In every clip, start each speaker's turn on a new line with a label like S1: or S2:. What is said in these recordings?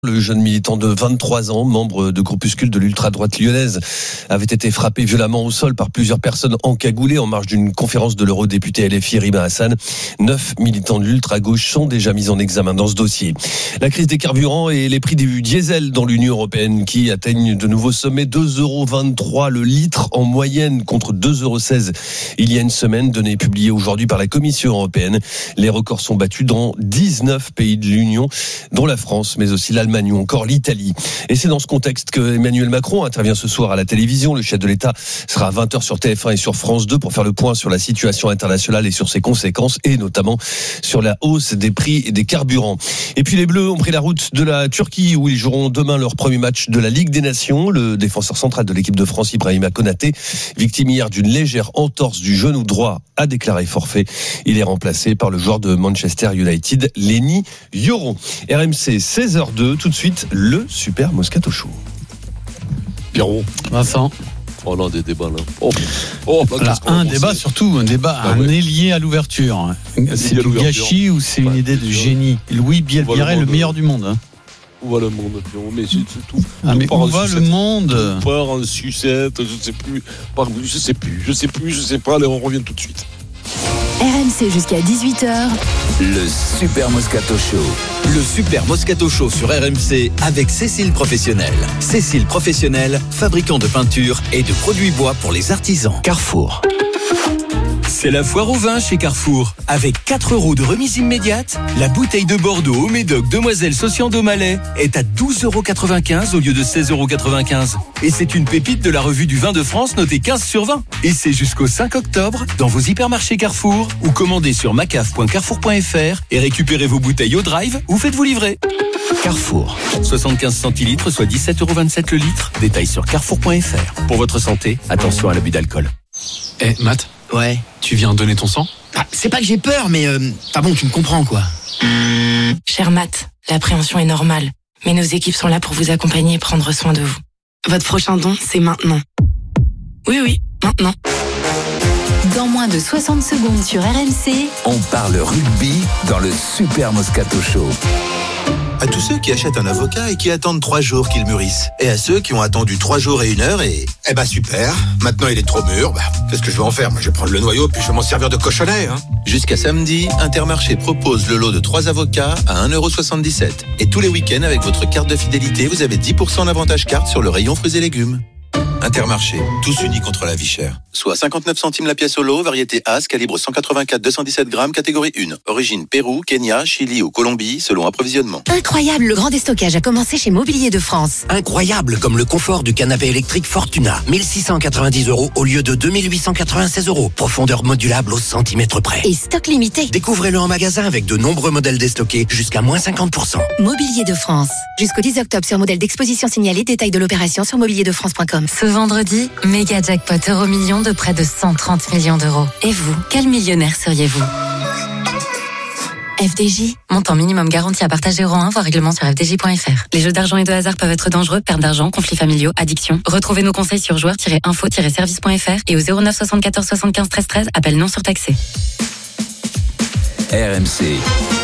S1: Le jeune militant de 23 ans, membre de groupuscule de l'ultra-droite lyonnaise, avait été frappé violemment au sol par plusieurs personnes encagoulées en marge d'une conférence de l'eurodéputé LFI Rima Hassan. 9 militants de l'ultra-gauche sont déjà mis en examen dans ce dossier. La crise des carburants et les prix du diesel dans l'Union européenne qui atteignent de nouveaux sommets. 2,23 € le litre en moyenne contre 2,16 € il y a une semaine. Données publiées aujourd'hui par la Commission européenne. Les records sont battus dans 19 pays de l'Union, dont la France, mais aussi l'Allemagne ou encore l'Italie. Et c'est dans ce contexte que Emmanuel Macron intervient ce soir à la télévision. Le chef de l'État sera à 20h sur TF1 et sur France 2 pour faire le point sur la situation internationale et sur ses conséquences, et notamment sur la hausse des prix et des carburants. Et puis les Bleus ont pris la route de la Turquie où ils joueront demain leur premier match de la Ligue des Nations. Le défenseur central de l'équipe de France, Ibrahima Konaté, victime hier d'une légère entorse du genou droit, a déclaré forfait. Il est remplacé par le joueur de Manchester United, Lenny Yoro. RMC 16h02. Tout de suite, le Super Moscato Show.
S2: Pierrot.
S3: Vincent.
S2: Oh non, des débats là.
S3: Là, un débat surtout, un débat, est lié à l'ouverture. C'est du gâchis ou c'est une idée de génie? Louis Bielbiret, le meilleur du monde.
S2: Où va le monde, Pierrot? Mais c'est tout.
S3: Mais où va le monde?
S2: On part en sucette, je sais pas, allez, on revient tout de suite.
S4: RMC jusqu'à 18h.
S5: Le Super Moscato Show. Le Super Moscato Show sur RMC avec Cécile Professionnel. Cécile Professionnel, fabricant de peinture et de produits bois pour les artisans. Carrefour. C'est la foire au vin chez Carrefour. Avec 4 € de remise immédiate, la bouteille de Bordeaux au Médoc Demoiselle Socian Malais est à 12,95 € au lieu de 16,95 €. Et c'est une pépite de la revue du vin de France notée 15 sur 20. Et c'est jusqu'au 5 octobre dans vos hypermarchés Carrefour ou commandez sur macaf.carrefour.fr et récupérez vos bouteilles au drive ou faites-vous livrer. Carrefour. 75 centilitres, soit 17,27 € le litre. Détails sur carrefour.fr. Pour votre santé, attention à l'abus d'alcool.
S6: Matt.
S7: Ouais.
S6: Tu viens donner ton sang?
S7: C'est pas que j'ai peur, mais bon, tu me comprends quoi.
S8: Cher Matt, l'appréhension est normale, mais nos équipes sont là pour vous accompagner et prendre soin de vous. Votre prochain don, c'est maintenant. Oui, maintenant.
S4: Dans moins de 60 secondes sur RMC,
S5: On parle rugby dans le Super Moscato Show.
S9: À tous ceux qui achètent un avocat et qui attendent 3 jours qu'il mûrisse. Et à ceux qui ont attendu 3 jours et 1 heure et... super, maintenant il est trop mûr, qu'est-ce que je vais en faire? Moi je vais prendre le noyau puis je vais m'en servir de cochonnet. Jusqu'à samedi, Intermarché propose le lot de 3 avocats à 1,77 €. Et tous les week-ends avec votre carte de fidélité, vous avez 10% d'avantage carte sur le rayon fruits et légumes. Intermarché, tous unis contre la vie chère. Soit 59 centimes la pièce au lot, variété As, calibre 184-217 grammes, catégorie 1. Origine Pérou, Kenya, Chili ou Colombie, selon approvisionnement.
S4: incroyable, le grand déstockage a commencé chez Mobilier de France.
S10: Incroyable comme le confort du canapé électrique Fortuna. 1690 € au lieu de 2896 €. Profondeur modulable au centimètre près.
S4: Et stock limité.
S10: Découvrez-le en magasin avec de nombreux modèles déstockés jusqu'à moins 50%.
S4: Mobilier de France. Jusqu'au 10 octobre sur modèle d'exposition signalé. Détail de l'opération sur mobilierDeFrance.com.
S8: Ce vendredi, méga jackpot Euro-Million de près de 130 millions d'euros. Et vous, quel millionnaire seriez-vous? FDJ, montant minimum garanti à partager euro 1, voire règlement sur fdj.fr. Les jeux d'argent et de hasard peuvent être dangereux, perte d'argent, conflits familiaux, addiction. Retrouvez nos conseils sur joueurs-info-service.fr et au 09 74 75 13 13, appel non surtaxé.
S5: RMC.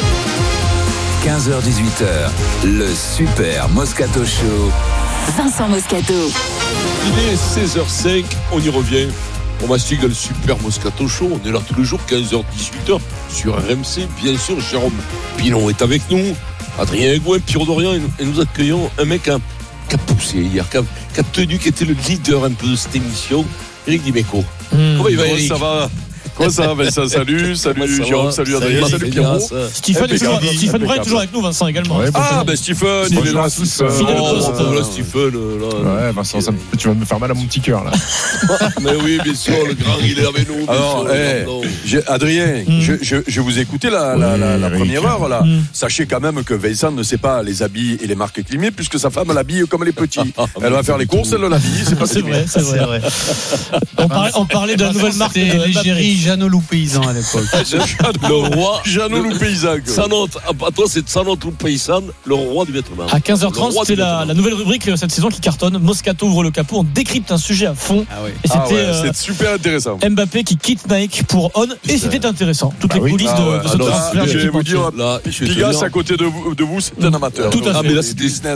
S5: 15h-18h, le Super Moscato Show.
S4: Vincent Moscato.
S2: Il est 16h05, on y revient. On mastigue le Super Moscato Show. On est là tous les jours, 15h-18h, sur RMC. Bien sûr, Jérôme Pilon est avec nous. Adrien Gouin, Pierrot Dorian. Et nous accueillons un mec qui a poussé hier, qui a tenu, qui était le leader un peu de cette émission, Eric Dimeco. Comment il va, Eric?
S11: Ça va? Comment ça va, Vincent? Salut Jérôme, salut Adrien, salut Pierrot.
S3: Stephen Brun est toujours avec nous, Vincent également.
S11: Stephen, il est là. Stephen.
S12: Ouais, Vincent, tu vas me faire mal à mon petit cœur là.
S2: Mais oui, bien sûr, le grand, il est avec nous.
S11: Alors, Adrien, je vous ai écouté la première heure là. Sachez quand même que Vincent ne sait pas les habits et les marques climées puisque sa femme l'habille comme les petits. Elle va faire les courses, elle l'habille, c'est pas
S3: C'est vrai. On parlait de la nouvelle marque de l'égérie Jeannot Loup Paysan à l'époque.
S2: Le roi.
S11: Jeannot Loup Paysan.
S2: À toi, c'est Sanot Loup Paysan, le roi du Vietnam.
S13: À 15h30, c'était la nouvelle rubrique cette saison qui cartonne. Moscato ouvre le capot, on décrypte un sujet à fond. Et
S11: c'était super intéressant.
S13: Mbappé qui quitte Nike pour On, et c'était intéressant. Toutes les coulisses de ce transfert.
S11: Je vais vous dire, Pigas à côté de vous, c'est un amateur.
S13: Tout à fait.
S2: Mais là, c'était